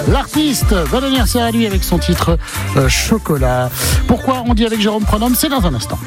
L'artiste, bon anniversaire à lui avec son titre Chocolat. Pourquoi on dit avec Jérôme Pronhomme, c'est dans un instant.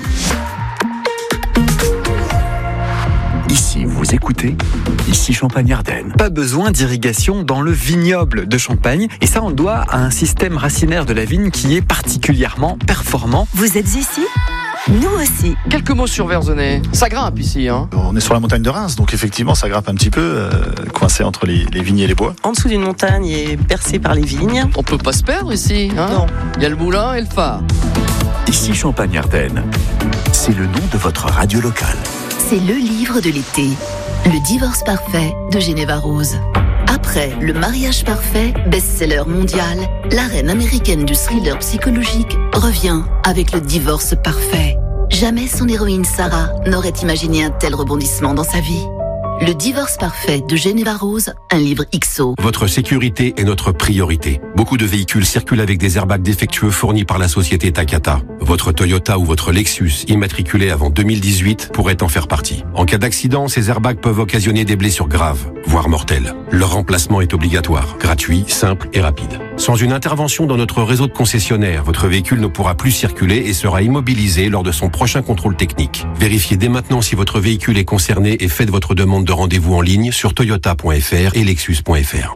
Ici, vous écoutez, ici Champagne-Ardenne. Pas besoin d'irrigation dans le vignoble de Champagne. Et ça, on le doit à un système racinaire de la vigne qui est particulièrement performant. Vous êtes ici ? Nous aussi. Quelques mots sur Verzenay. Ça grimpe ici, hein. On est sur la montagne de Reims, donc effectivement, ça grimpe un petit peu, coincé entre les vignes et les bois. En dessous d'une montagne et percée par les vignes. On peut pas se perdre ici, hein. Non. Il y a le moulin et le phare. Ici Champagne-Ardenne. C'est le nom de votre radio locale. C'est le livre de l'été, Le divorce parfait de Geneva Rose. Après Le mariage parfait, best-seller mondial, la reine américaine du thriller psychologique revient avec Le divorce parfait. Jamais son héroïne Sarah n'aurait imaginé un tel rebondissement dans sa vie. Le divorce parfait de Geneva Rose, un livre XO. Votre sécurité est notre priorité. Beaucoup de véhicules circulent avec des airbags défectueux fournis par la société Takata. Votre Toyota ou votre Lexus, immatriculé avant 2018, pourrait en faire partie. En cas d'accident, ces airbags peuvent occasionner des blessures graves, voire mortelles. Leur remplacement est obligatoire, gratuit, simple et rapide. Sans une intervention dans notre réseau de concessionnaires, votre véhicule ne pourra plus circuler et sera immobilisé lors de son prochain contrôle technique. Vérifiez dès maintenant si votre véhicule est concerné et faites votre demande de rendez-vous en ligne sur toyota.fr et lexus.fr.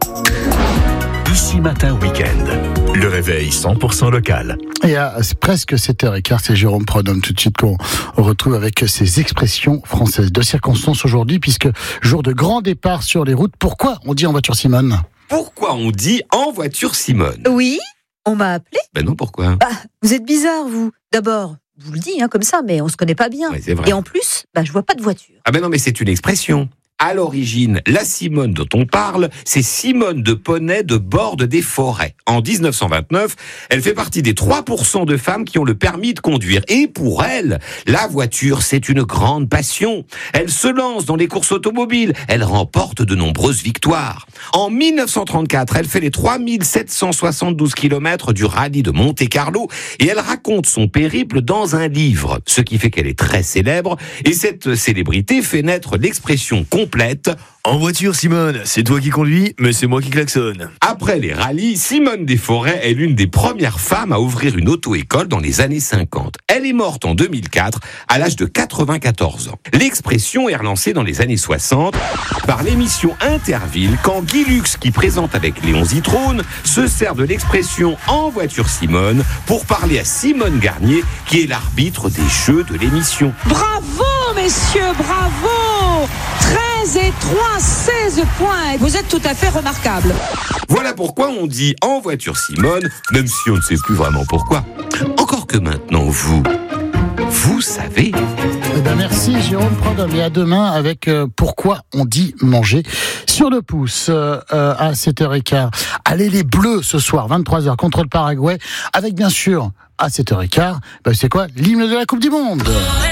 Ici Matin Week-end. Le réveil 100% local. Et à presque 7h15, c'est Jérôme Pronhomme tout de suite qu'on retrouve avec ses expressions françaises de circonstance aujourd'hui, puisque jour de grand départ sur les routes. Pourquoi on dit en voiture Simone ? Pourquoi on dit en voiture Simone ? Oui, on m'a appelé. Ben non, pourquoi ? Vous êtes bizarre, vous. D'abord, je vous le dis comme ça, mais on se connaît pas bien. Ouais, c'est vrai. Et en plus, je vois pas de voiture. Ah ben non, mais c'est une expression. À l'origine, la Simone dont on parle, c'est Simone de Poney de Borde des Forêts. En 1929, elle fait partie des 3% de femmes qui ont le permis de conduire. Et pour elle, la voiture, c'est une grande passion. Elle se lance dans les courses automobiles. Elle remporte de nombreuses victoires. En 1934, elle fait les 3772 km du rallye de Monte-Carlo et elle raconte son périple dans un livre, ce qui fait qu'elle est très célèbre. Et cette célébrité fait naître l'expression complète. En voiture, Simone, c'est toi qui conduis, mais c'est moi qui klaxonne. Après les rallyes, Simone des Forêts est l'une des premières femmes à ouvrir une auto-école dans les années 50. Elle est morte en 2004, à l'âge de 94 ans. L'expression est relancée dans les années 60 par l'émission Interville, quand Guy Lux, qui présente avec Léon Zitrone, se sert de l'expression en voiture Simone pour parler à Simone Garnier, qui est l'arbitre des jeux de l'émission. Bravo, messieurs, bravo! 13 et 3, 16 points. Vous êtes tout à fait remarquable. Voilà pourquoi on dit en voiture Simone, même si on ne sait plus vraiment pourquoi. Encore que maintenant, vous savez. Eh ben merci Jérôme Pronhomme, et à demain avec pourquoi on dit manger sur le pouce à 7h15. Allez les Bleus ce soir, 23h contre le Paraguay, avec bien sûr à 7h15, c'est quoi ? L'hymne de la Coupe du Monde.